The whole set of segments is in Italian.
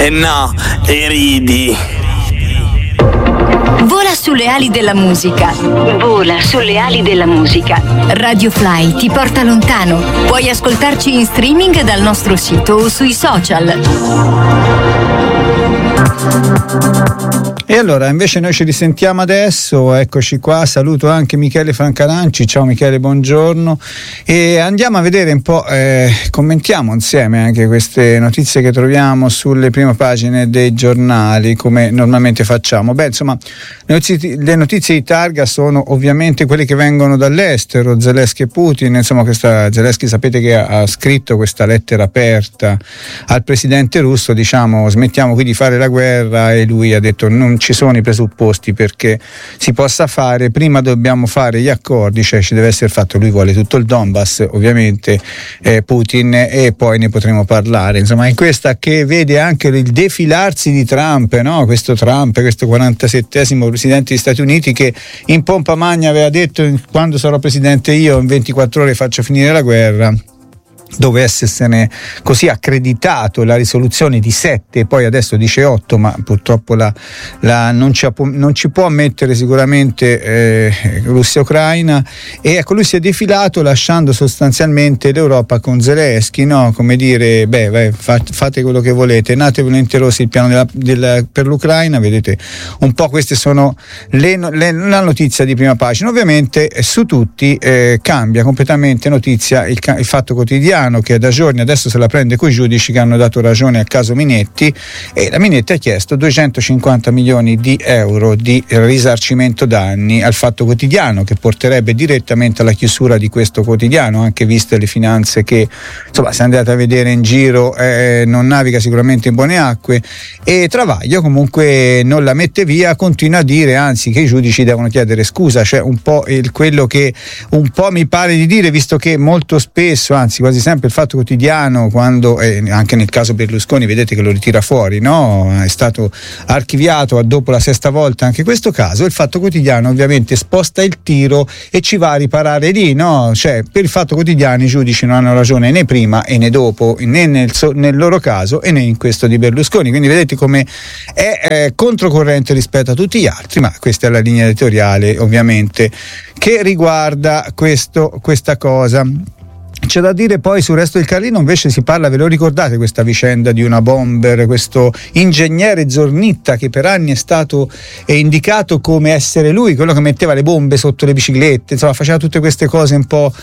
E no, e ridi. Vola sulle ali della musica. Vola sulle ali della musica. Radio Fly ti porta lontano. Puoi ascoltarci in streaming dal nostro sito o sui social. E allora invece noi ci risentiamo adesso, eccoci qua, saluto anche Michele Francalanci, ciao Michele, buongiorno, e andiamo a vedere un po', commentiamo insieme anche queste notizie che troviamo sulle prime pagine dei giornali come normalmente facciamo. Beh, insomma, le notizie di targa sono ovviamente quelle che vengono dall'estero, Zelensky e Putin, insomma Zelensky sapete che ha scritto questa lettera aperta al presidente russo, diciamo smettiamo qui di fare la guerra, e lui ha detto non ci sono i presupposti perché si possa fare, prima dobbiamo fare gli accordi, cioè ci deve essere fatto, lui vuole tutto il Donbass ovviamente, Putin, e poi ne potremo parlare. Insomma, è questa che vede anche il defilarsi di Trump, no? Questo 47esimo presidente degli Stati Uniti, che in pompa magna aveva detto quando sarò presidente io in 24 ore faccio finire la guerra. Dove essersene così accreditato la risoluzione di 7, poi adesso dice 8, ma purtroppo non ci può ammettere sicuramente Russia e Ucraina, e ecco lui si è defilato lasciando sostanzialmente l'Europa con Zelensky, no? Come dire, fate quello che volete, nate volenterosi il piano per l'Ucraina, vedete un po', queste sono la notizia di prima pagina. Ovviamente su tutti cambia completamente notizia il Fatto Quotidiano, che da giorni adesso se la prende coi giudici che hanno dato ragione al caso Minetti, e la Minetti ha chiesto 250 milioni di euro di risarcimento danni al Fatto Quotidiano, che porterebbe direttamente alla chiusura di questo quotidiano, anche viste le finanze che, insomma, se andate a vedere in giro non naviga sicuramente in buone acque, e Travaglio comunque non la mette via, continua a dire anzi che i giudici devono chiedere scusa, cioè un po' quello che un po' mi pare di dire, visto che molto spesso, anzi quasi sempre il Fatto Quotidiano, quando anche nel caso Berlusconi vedete che lo ritira fuori, no? È stato archiviato dopo la 6ª volta anche questo caso, il Fatto Quotidiano ovviamente sposta il tiro e ci va a riparare lì, no? Cioè per il Fatto Quotidiano i giudici non hanno ragione né prima e né dopo, né nel loro caso e né in questo di Berlusconi, quindi vedete come è controcorrente rispetto a tutti gli altri, ma questa è la linea editoriale ovviamente che riguarda questa cosa. C'è da dire poi sul Resto del Carlino, invece si parla, ve lo ricordate questa vicenda di una bomber, questo ingegnere Zornitta che per anni è stato indicato come essere lui, quello che metteva le bombe sotto le biciclette, insomma faceva tutte queste cose un po'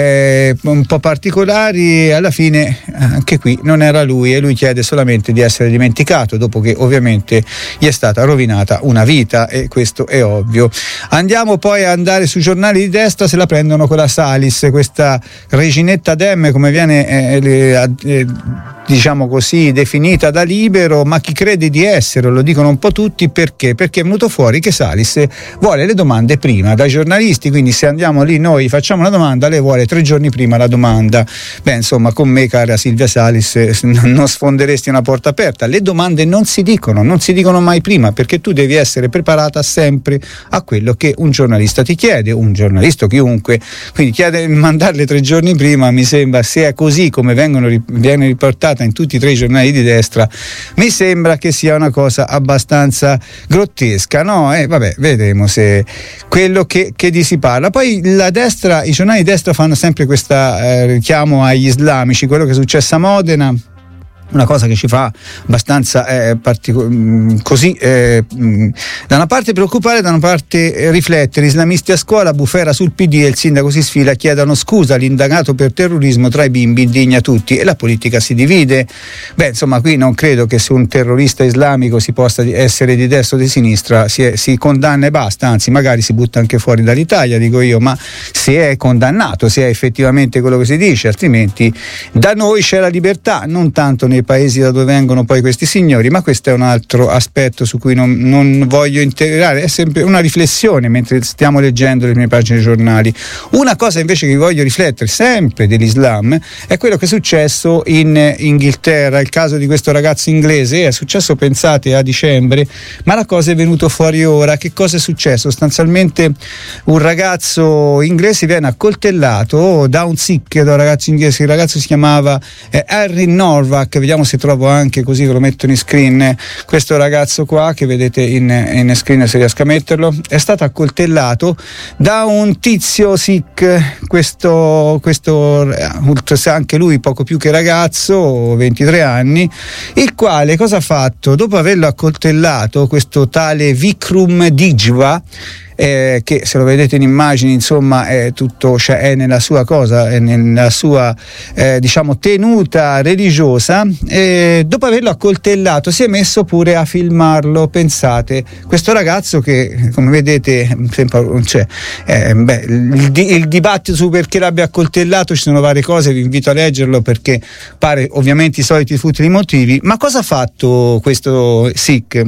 particolari, e alla fine anche qui non era lui, e lui chiede solamente di essere dimenticato dopo che ovviamente gli è stata rovinata una vita, e questo è ovvio. Andiamo poi a andare sui giornali di destra, se la prendono con la Salis, questa reginetta Dem, come viene diciamo così definita da Libero, ma chi crede di essere, lo dicono un po' tutti, perché è venuto fuori che Salis vuole le domande prima dai giornalisti, quindi se andiamo lì noi facciamo una domanda, lei vuole 3 giorni prima la domanda. Beh, insomma, con me, cara Silvia Salis, non sfonderesti una porta aperta. Le domande non si dicono mai prima, perché tu devi essere preparata sempre a quello che un giornalista ti chiede, un giornalista chiunque, quindi mandarle 3 giorni prima, mi sembra, se è così come viene riportata in tutti e 3 i giornali di destra, mi sembra che sia una cosa abbastanza grottesca, no? Vabbè, vedremo se quello che di si parla. Poi la destra, i giornali di destra fanno sempre questa richiamo agli islamici, quello che è successo a Modena, una cosa che ci fa abbastanza così da una parte preoccupare, da una parte riflettere. Islamisti a scuola, bufera sul PD e il sindaco si sfila, chiedono scusa all'indagato per terrorismo, tra i bimbi indigna tutti e la politica si divide. Beh, insomma, qui non credo che su un terrorista islamico si possa essere di destra o di sinistra, si condanna e basta, anzi magari si butta anche fuori dall'Italia, dico io, ma se è condannato, se è effettivamente quello che si dice, altrimenti da noi c'è la libertà, non tanto nei paesi da dove vengono poi questi signori, ma questo è un altro aspetto su cui non voglio integrare, è sempre una riflessione mentre stiamo leggendo le prime pagine dei giornali. Una cosa invece che voglio riflettere sempre dell'Islam è quello che è successo in Inghilterra, il caso di questo ragazzo inglese, è successo pensate a dicembre, ma la cosa è venuta fuori ora. Che cosa è successo? Sostanzialmente un ragazzo inglese viene accoltellato da un Sikh, da un ragazzo inglese, il ragazzo si chiamava Harry Norvack, vediamo vediamo se trovo anche, così che lo metto in screen, questo ragazzo qua che vedete in screen, se riesco a metterlo, è stato accoltellato da un tizio Sikh, questo anche lui poco più che ragazzo, 23 anni, il quale cosa ha fatto? Dopo averlo accoltellato, questo tale Vikram Dijwa, che se lo vedete in immagini, insomma, è tutto, cioè è nella sua cosa, è nella sua diciamo tenuta religiosa, dopo averlo accoltellato si è messo pure a filmarlo. Pensate, questo ragazzo che, come vedete, cioè, il dibattito su perché l'abbia accoltellato, ci sono varie cose, vi invito a leggerlo perché pare ovviamente i soliti futili motivi. Ma cosa ha fatto questo Sikh?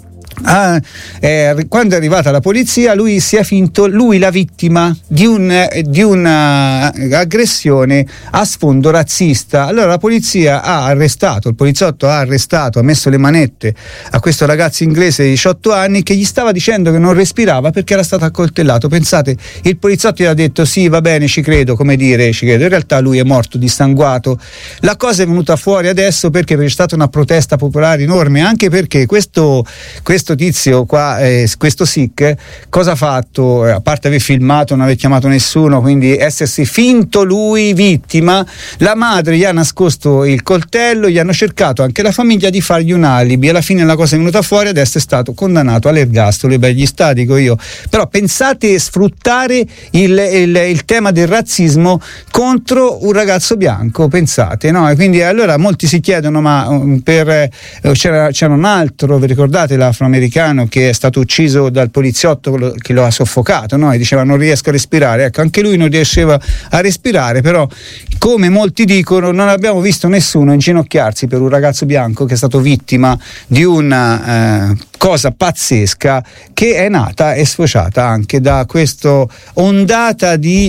Quando è arrivata la polizia, lui si è finto la vittima di una aggressione a sfondo razzista. Allora la polizia il poliziotto ha arrestato, ha messo le manette a questo ragazzo inglese di 18 anni che gli stava dicendo che non respirava perché era stato accoltellato. Pensate, il poliziotto gli ha detto sì, va bene, ci credo, come dire ci credo, in realtà lui è morto dissanguato. La cosa è venuta fuori adesso perché c'è stata una protesta popolare enorme, anche perché questo tizio qua, questo Sikh, cosa ha fatto? A parte aver filmato, non aver chiamato nessuno, quindi essersi finto lui vittima, la madre gli ha nascosto il coltello, gli hanno cercato anche la famiglia di fargli un alibi, alla fine la cosa è venuta fuori, adesso è stato condannato all'ergastolo. Beh, gli sta, dico io, però pensate, sfruttare il tema del razzismo contro un ragazzo bianco, pensate, no? E quindi allora molti si chiedono, ma c'era un altro, vi ricordate, l'afroamericano che è stato ucciso dal poliziotto che lo ha soffocato, no? E diceva non riesco a respirare, ecco, anche lui non riusciva a respirare, però come molti dicono non abbiamo visto nessuno inginocchiarsi per un ragazzo bianco che è stato vittima di una cosa pazzesca che è nata e sfociata anche da questa ondata di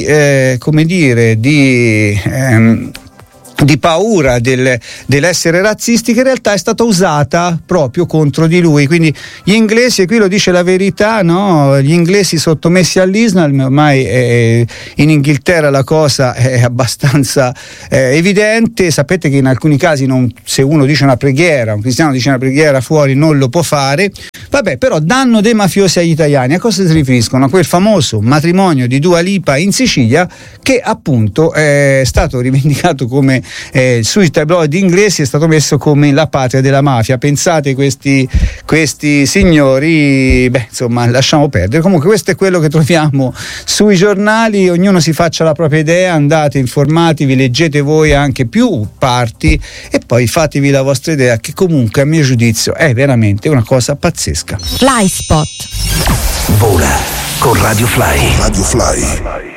di paura dell'essere razzisti, che in realtà è stata usata proprio contro di lui. Quindi gli inglesi, e qui lo dice la verità, no? Gli inglesi sottomessi all'Islam, ormai in Inghilterra la cosa è abbastanza evidente. Sapete che in alcuni casi se uno dice una preghiera, un cristiano dice una preghiera fuori, non lo può fare. Vabbè, però danno dei mafiosi agli italiani. A cosa si riferiscono? A quel famoso matrimonio di Dua Lipa in Sicilia, che appunto è stato rivendicato come sui tabloid inglesi, è stato messo come la patria della mafia. Pensate, questi signori, insomma, lasciamo perdere. Comunque questo è quello che troviamo sui giornali, ognuno si faccia la propria idea, andate, informatevi, leggete voi anche più parti e poi fatevi la vostra idea, che comunque a mio giudizio è veramente una cosa pazzesca. Fly Spot. Vola con Radio Fly.